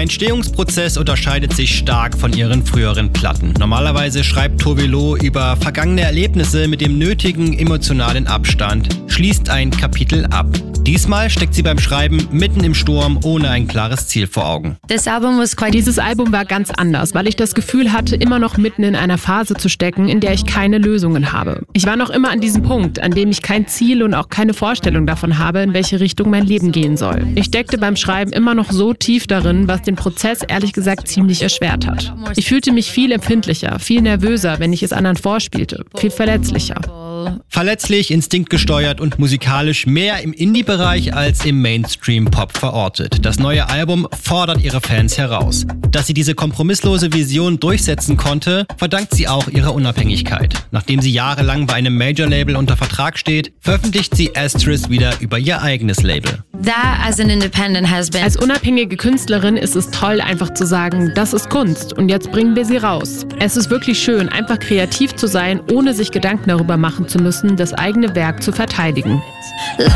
Entstehungsprozess unterscheidet sich stark von ihren früheren Platten. Normalerweise schreibt Tove Lo über vergangene Erlebnisse mit dem nötigen emotionalen Abstand, schließt ein Kapitel ab. Diesmal steckt sie beim Schreiben mitten im Sturm, ohne ein klares Ziel vor Augen. Dieses Album war ganz anders, weil ich das Gefühl hatte, immer noch mitten in einer Phase zu stecken, in der ich keine Lösungen habe. Ich war noch immer an diesem Punkt, an dem ich kein Ziel und auch keine Vorstellung davon habe, in welche Richtung mein Leben gehen soll. Ich steckte beim Schreiben immer noch so tief darin, was den Prozess ehrlich gesagt ziemlich erschwert hat. Ich fühlte mich viel empfindlicher, viel nervöser, wenn ich es anderen vorspielte, viel verletzlicher. Verletzlich, instinktgesteuert und musikalisch mehr im Indie-Bereich als im Mainstream-Pop verortet. Das neue Album fordert ihre Fans heraus. Dass sie diese kompromisslose Vision durchsetzen konnte, verdankt sie auch ihrer Unabhängigkeit. Nachdem sie jahrelang bei einem Major-Label unter Vertrag steht, veröffentlicht sie Asterisk wieder über ihr eigenes Label. Als unabhängige Künstlerin ist es toll, einfach zu sagen, das ist Kunst und jetzt bringen wir sie raus. Es ist wirklich schön, einfach kreativ zu sein, ohne sich Gedanken darüber machen zu müssen, das eigene Werk zu verteidigen.